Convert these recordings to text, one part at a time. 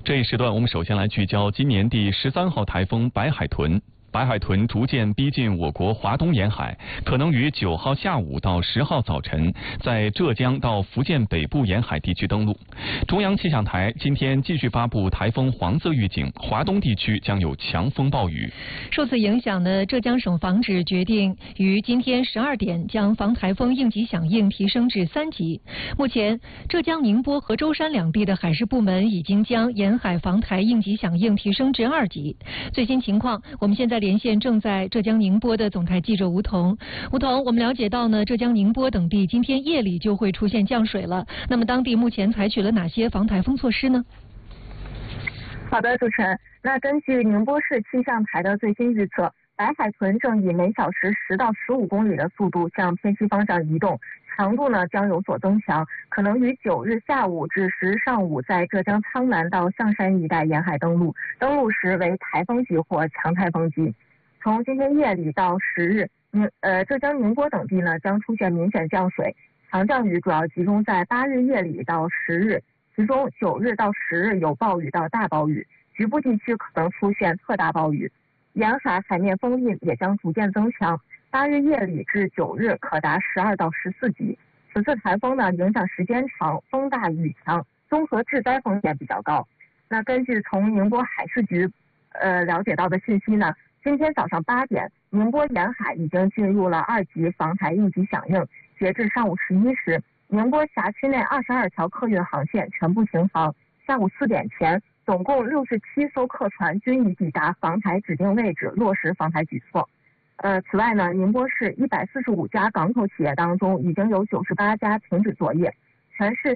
这一时段，我们首先来聚焦今年第13号台风白海豚。白海豚逐渐逼近我国华东沿海，可能于9号下午到10号早晨在浙江到福建北部沿海地区登陆。中央气象台今天继续发布台风黄色预警，华东地区将有强风暴雨。 受此影响呢，浙江省防指决定于今天12点将防台风应急响应提升至3级。目前，浙江宁波和舟山两地的海事部门已经将沿海防台应急响应提升至2级。最新情况，我们现在连线正在浙江宁波的总台记者吴彤。吴彤，我们了解到呢，浙江宁波等地今天夜里就会出现降水了。那么当地目前采取了哪些防台风措施呢？ 好的，主持人。那根据宁波市气象台的最新预测，白海豚正以每小时10到15公里的速度向偏西方向移动，强度呢将有所增强，可能于9日下午至10日上午在浙江苍南到象山一带沿海登陆，登陆时为台风级或强台风级。从今天夜里到10日，浙江宁波等地呢将出现明显降水，强降雨主要集中在8日夜里到10日，其中9日到10日有暴雨到大暴雨，局部地区可能出现特大暴雨。沿海海面风力也将逐渐增强，8日夜里至9日可达12到14级。此次台风呢影响时间长，风大雨强，综合致灾风险比较高。那根据从宁波海事局了解到的信息呢，今天早上8点，宁波沿海已经进入了2级防台应急响应。截至上午11时，宁波辖区内22条客运航线全部停航。下午4点前，总共67艘客船均已抵达防台指定位置，落实防台举措。此外呢，宁波市145家港口企业当中，已经有98家停止作业，全市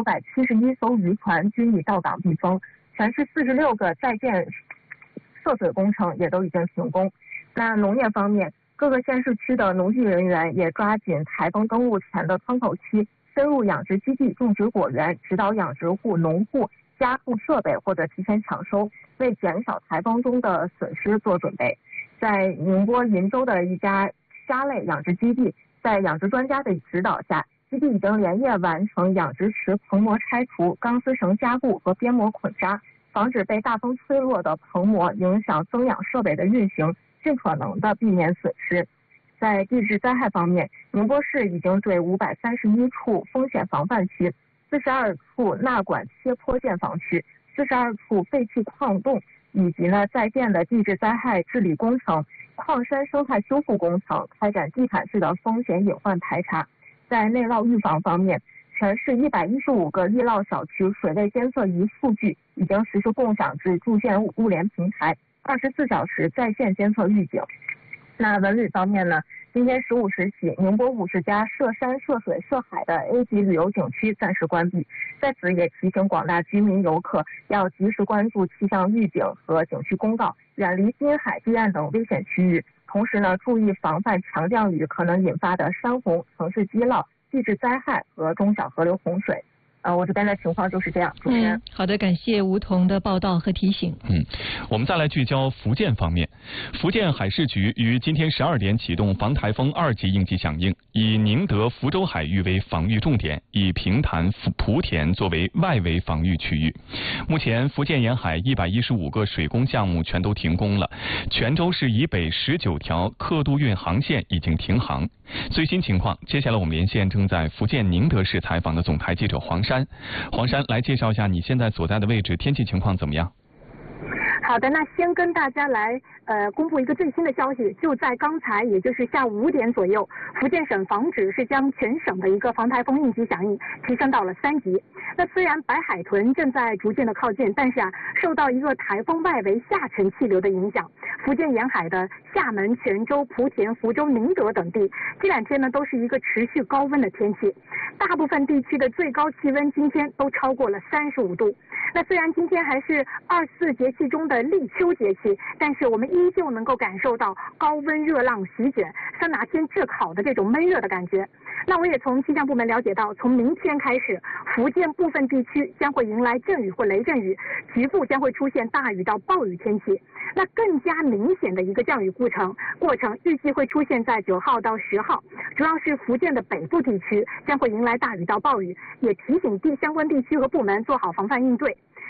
3971艘渔船均已到港避风，全市46个在建涉水工程也都已经停工。那农业方面，各个县市区的农技人员也抓紧台风登陆前的窗口期，深入养殖基地种植果园，指导养殖户、农户加固设备或者提前抢收，为减少台风中的损失做准备。在宁波鄞州的一家虾类养殖基地，在养殖专家的指导下，基地已经连夜完成养殖池棚膜拆除、钢丝绳加固和边膜捆扎，防止被大风吹落的棚膜影响增养设备的运行，尽可能的避免损失。在地质灾害方面，宁波市已经对531处风险防范区、42处纳管切坡建房区、42处废弃矿洞以及在建的地质灾害治理工程、矿山生态修复工程开展地毯式的风险隐患排查。在内涝预防方面，全市115个易涝小区水位监测仪数据已经实时共享至住建物联平台，24小时在线监测预警。那文旅方面呢，今天15时起，宁波50家涉山、涉水、涉海的 A 级旅游景区暂时关闭。在此也提醒广大居民游客要及时关注气象预警和景区公告，远离滨海、堤岸等危险区域。同时呢，注意防范强降雨可能引发的山洪、城市积涝、地质灾害和中小河流洪水。我这边的情况就是这样，主持人。 好的，感谢吴彤的报道和提醒。 我们再来聚焦福建方面。福建海事局于今天12点启动防台风2级应急响应，以宁德福州海域为防御重点，以平潭、莆田作为外围防御区域。目前，福建沿海115个水工项目全都停工了，泉州市以北19条客渡运航线已经停航。最新情况，接下来我们连线正在福建宁德市采访的总台记者黄山。黄山，来介绍一下你现在所在的位置，天气情况怎么样？ 好的，那先跟大家来公布一个最新的消息，就在刚才，也就是下午5点左右，福建省防指是将全省的一个防台风应急响应提升到了3级。那虽然白海豚正在逐渐的靠近，但是受到一个台风外围下沉气流的影响，福建沿海的厦门、泉州、莆田、福州、宁德等地这2天呢都是一个持续高温的天气，大部分地区的最高气温今天都超过了35度。那虽然今天还是24节气中的立秋节气，但是我们依旧能够感受到高温热浪席卷，像拿天炙烤的这种闷热的感觉。那我也从气象部门了解到，从明天开始，福建部分地区将会迎来阵雨或雷阵雨，局部将会出现大雨到暴雨天气。那更加明显的一个降雨过程预计会出现在9号到10号，主要是福建的北部地区将会迎来大雨到暴雨，也提醒相关地区和部门做好防范应对。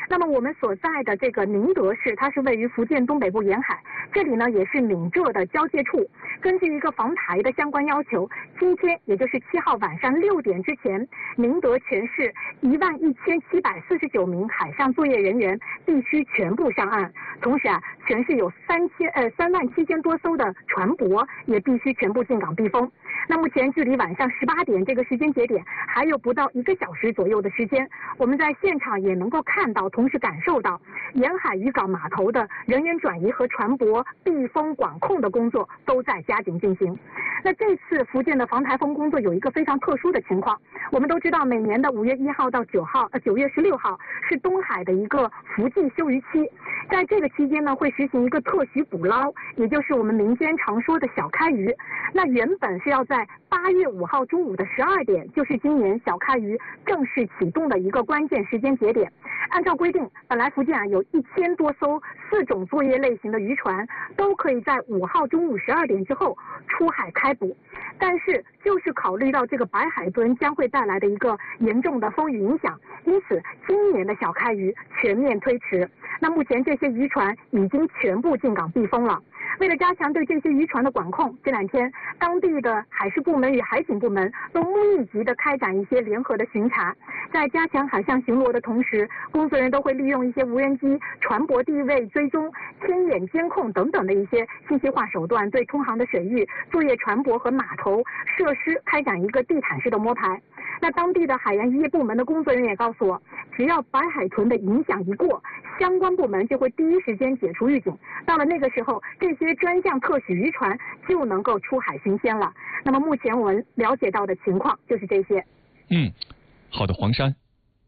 那么我们所在的这个宁德市，它是位于福建东北部沿海，这里呢也是闽浙的交界处。根据一个防台的相关要求，今天也就是7号晚上6点之前，宁德全市11749名海上作业人员必须全部上岸。同时全市有37000多艘的船舶也必须全部进港避风。那目前距离晚上18点这个时间节点还有不到1个小时左右的时间，我们在现场也能够看到，同时感受到沿海渔港码头的人员转移和船舶避风管控的工作都在加紧进行。那这次福建的防台风工作有一个非常特殊的情况，我们都知道每年的5月1号到9月16号是东海的一个伏季休渔期，在这个期间呢会实行一个特许捕捞，也就是我们民间常说的小开渔。那原本是要在8月5号中午的12点，就是今年小开渔正式启动的一个关键时间节点。按照规定，本来福建有1000多艘4种作业类型的渔船都可以在5号中午12点之后出海开捕，但是就是考虑到这个白海豚将会带来的一个严重的风雨影响，因此今年的小开渔全面推迟。那目前这些渔船已经全部进港避风了。为了加强对这些渔船的管控，这2天当地的海事部门与海警部门都密集的开展一些联合的巡查，在加强海上巡逻的同时，工作人员都会利用一些无人机、船舶地位追踪、天眼监控等等的一些信息化手段，对通航的水域、作业船舶和码头设施开展一个地毯式的摸排。那当地的海洋渔业部门的工作人员也告诉我，只要白海豚的影响一过，相关部门就会第一时间解除预警，到了那个时候，这些专项特许渔船就能够出海巡鲜了。那么目前我们了解到的情况就是这些。 好的，黄珊。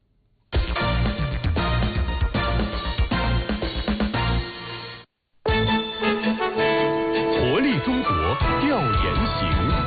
活力中国调研行。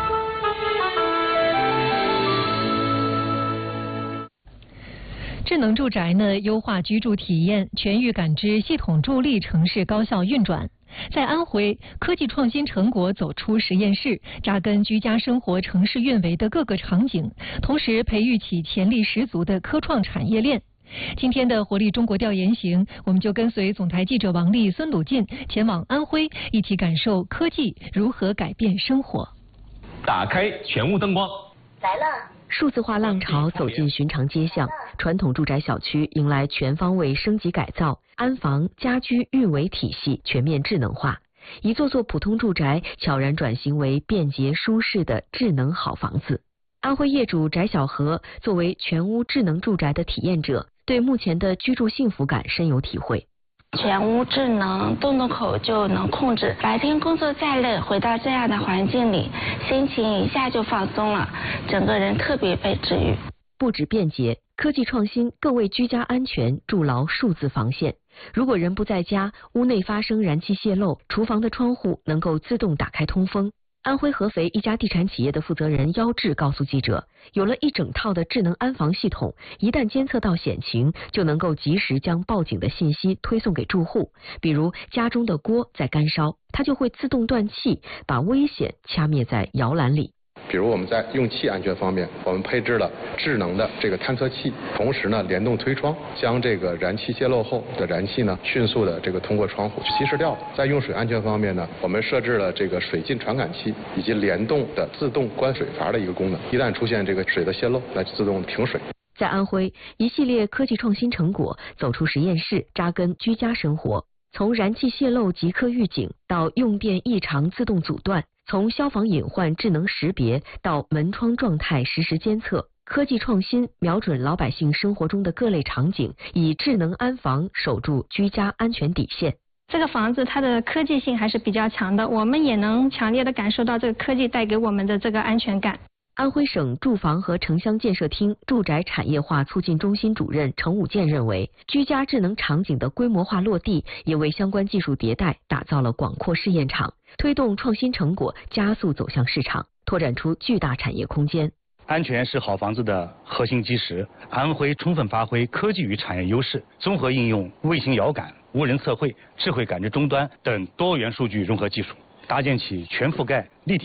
智能住宅呢，优化居住体验，全域感知系统助力城市高效运转。在安徽，科技创新成果走出实验室，扎根居家生活城市运维的各个场景，同时培育起潜力十足的科创产业链。今天的活力中国调研行，我们就跟随总台记者王丽、孙鲁进前往安徽，一起感受科技如何改变生活。 打开全屋灯光， 来了。数字化浪潮走进寻常街巷，传统住宅小区迎来全方位升级改造，安防、家居运维体系全面智能化，一座座普通住宅悄然转型为便捷舒适的智能好房子。安徽业主翟小河作为全屋智能住宅的体验者，对目前的居住幸福感深有体会。 全屋智能，动动口就能控制，白天工作再累，回到这样的环境里，心情一下就放松了，整个人特别被治愈。 不止便捷，科技创新更为居家安全筑牢数字防线。如果人不在家，屋内发生燃气泄漏，厨房的窗户能够自动打开通风。安徽合肥一家地产企业的负责人姚志告诉记者，有了一整套的智能安防系统，一旦监测到险情，就能够及时将报警的信息推送给住户。比如家中的锅在干烧，它就会自动断气，把危险掐灭在摇篮里。 比如我们在用气安全方面，我们配置了智能的这个探测器，同时呢联动推窗，将这个燃气泄漏后的燃气呢迅速的这个通过窗户稀释掉。在用水安全方面呢，我们设置了这个水浸传感器以及联动的自动关水阀的一个功能，一旦出现这个水的泄漏，来自动停水。 在安徽，一系列科技创新成果走出实验室，扎根居家生活。从燃气泄漏即刻预警到用电异常自动阻断，从消防隐患智能识别到门窗状态实时监测，科技创新瞄准老百姓生活中的各类场景，以智能安防守住居家安全底线。 这个房子它的科技性还是比较强的，我们也能强烈的感受到这个科技带给我们的这个安全感。 安徽省住房和城乡建设厅住宅产业化促进中心主任程武健认为，居家智能场景的规模化落地，也为相关技术迭代打造了广阔试验场，推动创新成果加速走向市场，拓展出巨大产业空间。 安全是好房子的核心基石。安徽充分发挥科技与产业优势，综合应用卫星遥感、无人测绘、智慧感知终端等多元数据融合技术，搭建起全覆盖、立体化、高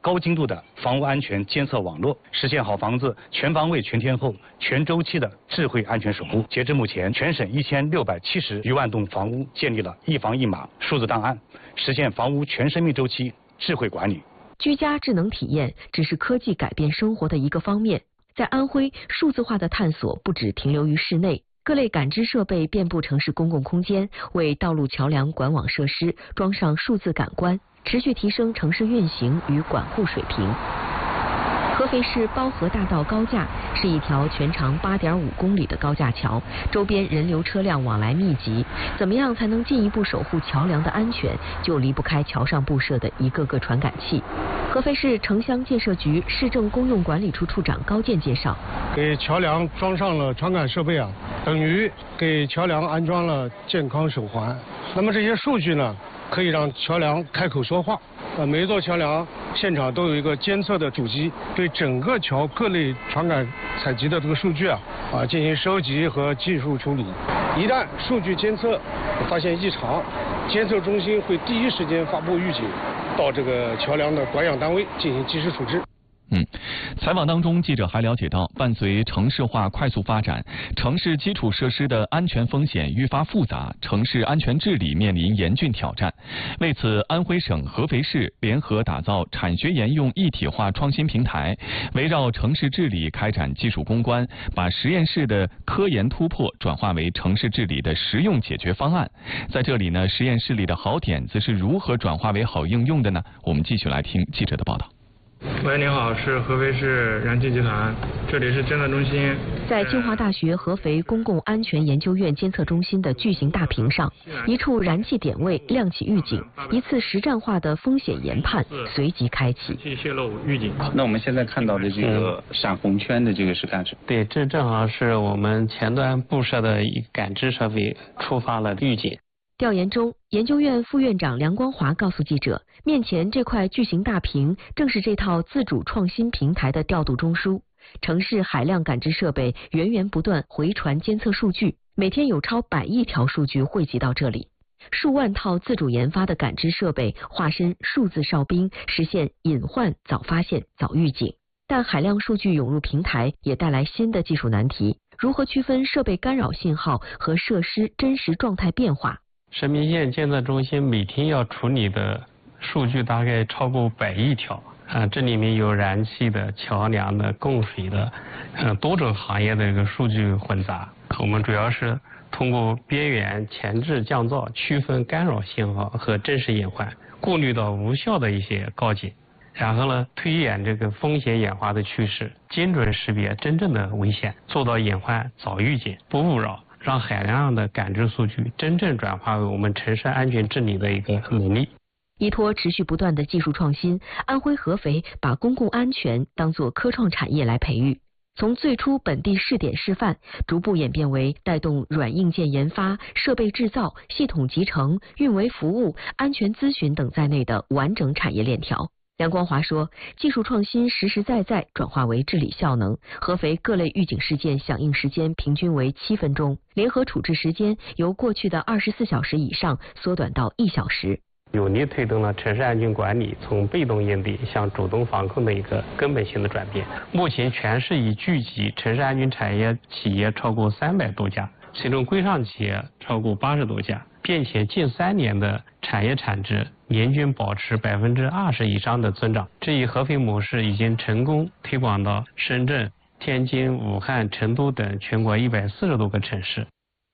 高精度的房屋安全监测网络，实现好房子全方位、全天候、全周期的智慧安全守护。截至目前，全省1670余万栋房屋建立了一房一码数字档案，实现房屋全生命周期智慧管理。 居家智能体验只是科技改变生活的一个方面。在安徽，数字化的探索不只停留于室内，各类感知设备遍布城市公共空间，为道路、桥梁、管网设施装上数字感官，持续提升城市运行与管护水平。合肥市包河大道高架是一条全长8.5公里的高架桥，周边人流车辆往来密集。怎么样才能进一步守护桥梁的安全，就离不开桥上布设的一个个传感器。合肥市城乡建设局市政公用管理处处长高健介绍， 给桥梁装上了传感设备等于给桥梁安装了健康手环。那么这些数据呢，可以让桥梁开口说话。每一座桥梁现场都有一个监测的主机，对整个桥各类传感采集的这个数据进行收集和技术处理。一旦数据监测发现异常，监测中心会第一时间发布预警，到这个桥梁的管养单位进行及时处置。 采访当中，记者还了解到，伴随城市化快速发展，城市基础设施的安全风险愈发复杂，城市安全治理面临严峻挑战。为此，安徽省合肥市联合打造产学研用一体化创新平台，围绕城市治理开展技术攻关，把实验室的科研突破转化为城市治理的实用解决方案。在这里呢，实验室里的好点子是如何转化为好应用的呢？我们继续来听记者的报道。 喂，您好，是合肥市燃气集团，这里是监测中心。 在清华大学合肥公共安全研究院监测中心的巨型大屏上，一处燃气点位亮起预警，一次实战化的风险研判随即开启。 气泄漏预警。 那我们现在看到的这个闪红圈的这个是干什么？ 对，这正好是我们前端布设的一个感知设备触发了预警。 调研中，研究院副院长梁光华告诉记者，面前这块巨型大屏正是这套自主创新平台的调度中枢。城市海量感知设备源源不断回传监测数据，每天有超100亿条数据汇集到这里。数万套自主研发的感知设备化身数字哨兵，实现隐患早发现、早预警。但海量数据涌入平台，也带来新的技术难题：如何区分设备干扰信号和设施真实状态变化？ 生命线监测中心每天要处理的数据大概超过100亿条这里面有燃气的、桥梁的、供水的，多种行业的这个数据混杂。我们主要是通过边缘前置降噪区分干扰信号和真实隐患，过滤到无效的一些告警，然后呢，推演这个风险演化的趋势，精准识别真正的危险，做到隐患早预警、不误扰，让海量的感知数据真正转化为我们城市安全治理的一个能力。 依托持续不断的技术创新，安徽合肥把公共安全当作科创产业来培育。从最初本地试点示范，逐步演变为带动软硬件研发、设备制造、系统集成、运维服务、安全咨询等在内的完整产业链条。梁光华说，技术创新实实在在转化为治理效能，合肥各类预警事件响应时间平均为7分钟，联合处置时间由过去的24小时以上缩短到1小时。 有力推动了城市安全管理从被动应对向主动防控的一个根本性的转变。目前全市已聚集城市安全产业企业超过300多家，其中规上企业超过80多家，并且近3年的产业产值年均保持20%以上的增长。这一合肥模式已经成功推广到深圳、天津、武汉、成都等全国140多个城市。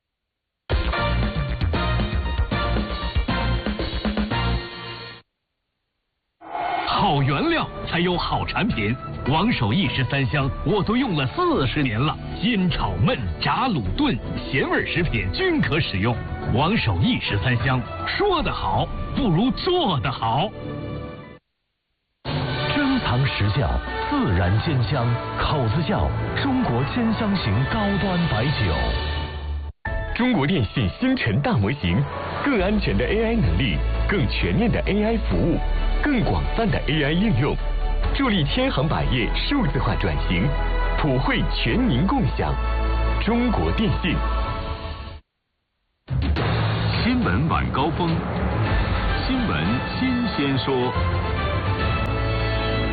好原料才有好产品，王守义13香我都用了40年了，阴炒焖炸卤炖咸味食品均可使用。王守义13香，说得好不如做得好。 珍藏实窖，自然煎香，口子窖，中国煎香型高端白酒。 中国电信星辰大模型，更安全的 AI 能力，更全面的 AI 服务，更广泛的 AI 应用，助力天行百业数字化转型，普惠全民共享。中国电信。 新闻晚高峰，新闻新鲜说。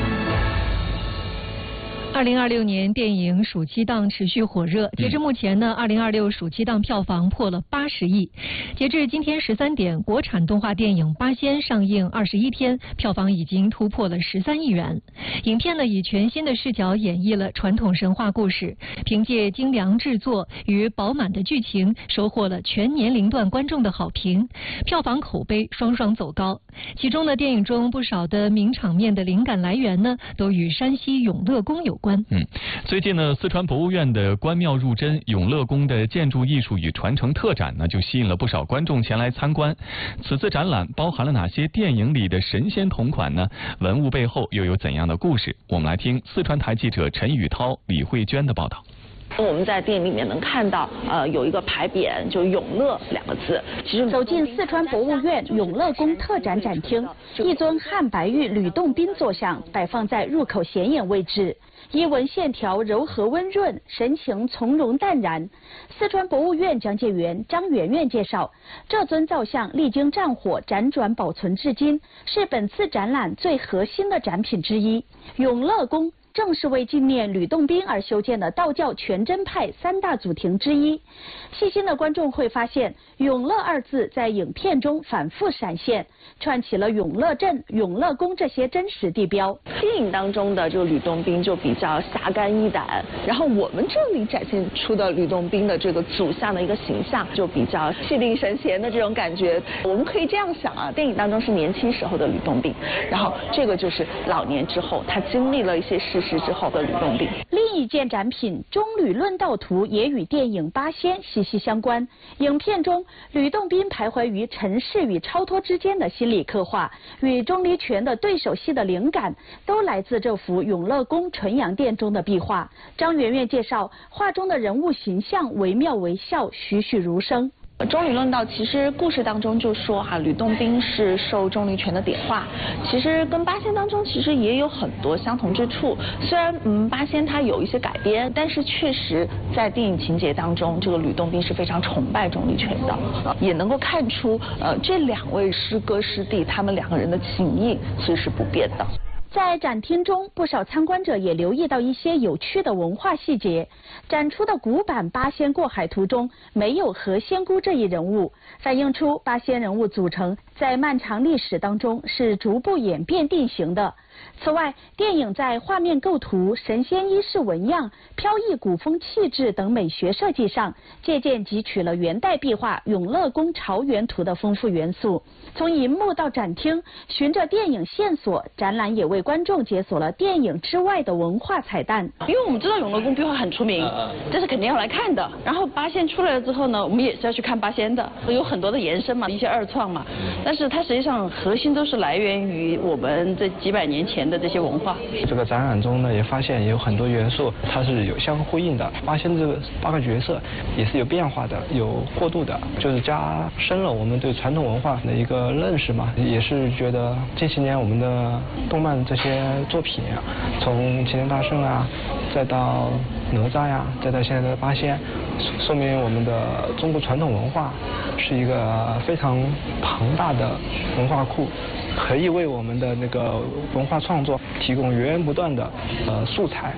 2026年电影暑期档持续火热，截至目前呢，2026暑期档票房破了80亿。截至今天13点，国产动画电影《八仙》上映21天，票房已经突破了13亿元。影片呢以全新的视角演绎了传统神话故事，凭借精良制作与饱满的剧情，收获了全年龄段观众的好评，票房口碑双双走高。其中呢，电影中不少的名场面的灵感来源呢，都与山西永乐宫有关。 最近呢，四川博物院的观庙入真永乐宫的建筑艺术与传承特展呢，就吸引了不少观众前来参观。此次展览包含了哪些电影里的神仙同款呢？文物背后又有怎样的故事？我们来听四川台记者陈宇涛、李慧娟的报道。 我们在电影里面能看到，有一个牌匾，就“永乐”2个字。其实走进四川博物院永乐宫特展展厅，一尊汉白玉吕洞宾坐像摆放在入口显眼位置，衣纹线条柔和温润，神情从容淡然。四川博物院讲解员张媛媛介绍，这尊造像历经战火辗转保存至今，是本次展览最核心的展品之一。永乐宫正是为纪念吕洞宾而修建的道教全真派3大祖庭之一。细心的观众会发现，永乐2字在影片中反复闪现，串起了永乐镇、永乐宫这些真实地标。 电影当中的这个吕洞宾就比较侠肝义胆，然后我们这里展现出的吕洞宾的这个祖像的一个形象就比较气定神闲的这种感觉。我们可以这样想啊，电影当中是年轻时候的吕洞宾，然后这个就是老年之后他经历了一些事之后的吕洞宾。 另一件展品《中吕论道图》也与电影《八仙》息息相关。影片中，吕洞宾徘徊于尘世与超脱之间的心理刻画，与钟离权的对手戏的灵感，都来自这幅永乐宫纯阳殿中的壁画。张媛媛介绍，画中的人物形象惟妙惟肖，栩栩如生。 中吕论道其实故事当中就说吕洞宾是受钟离权的点化，其实跟八仙当中其实也有很多相同之处。虽然八仙它有一些改编，但是确实在电影情节当中，这个吕洞宾是非常崇拜钟离权的，也能够看出这2位师哥师弟他们2个人的情谊其实是不变的。 在展厅中，不少参观者也留意到一些有趣的文化细节。展出的古版《八仙过海图》中没有何仙姑这一人物，反映出八仙人物组成在漫长历史当中是逐步演变定型的。此外，电影在画面构图、神仙衣饰纹样、飘逸古风气质等美学设计上，借鉴汲取了元代壁画《永乐宫朝元图》的丰富元素。从银幕到展厅，循着电影线索，展览也为观众解锁了电影之外的文化彩蛋。 因为我们知道永乐宫壁画很出名，这是肯定要来看的。然后八仙出来了之后呢，我们也是要去看八仙的，有很多的延伸嘛，一些二创嘛。但是它实际上核心都是来源于我们这几百年前的这些文化。 这个展览中呢，也发现有很多元素它是有相互呼应的。八仙这个8个角色也是有变化的，有过渡的，就是加深了我们对传统文化的一个认识嘛。也是觉得近些年我们的动漫这些作品啊，从齐天大圣啊，再到哪吒呀，再到现在的八仙，说明我们的中国传统文化是一个非常庞大的文化库，可以为我们的那个文化创作提供源源不断的素材。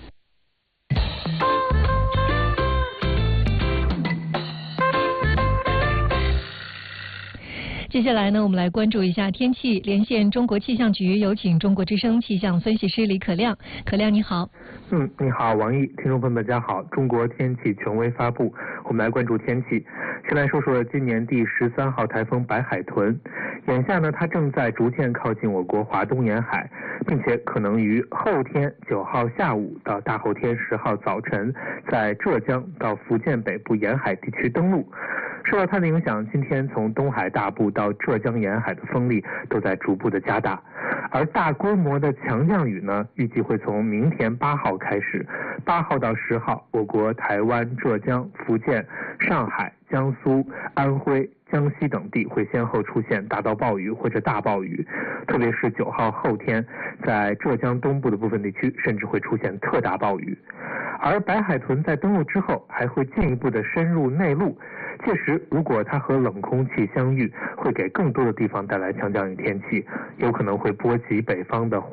接下来呢，我们来关注一下天气。连线中国气象局，有请中国之声气象分析师李可亮。可亮你好。 你好，王毅，听众朋友们大家好。中国天气权威发布，我们来关注天气。先来说说今年第13号台风白海豚。眼下呢，它正在逐渐靠近我国华东沿海，并且可能于后天9号下午到大后天10号早晨，在浙江到福建北部沿海地区登陆。受到它的影响，今天从东海大部到浙江沿海的风力都在逐步的加大，而大规模的强降雨呢，预计会从明天8号开始，8号到10号，我国台湾、浙江、福建、上海、江苏、安徽、江西等地会先后出现大到暴雨或者大暴雨，特别是9号后天，在浙江东部的部分地区甚至会出现特大暴雨。而白海豚在登陆之后还会进一步的深入内陆，届时如果它和冷空气相遇，会给更多的地方带来强降雨天气，有可能会波及北方的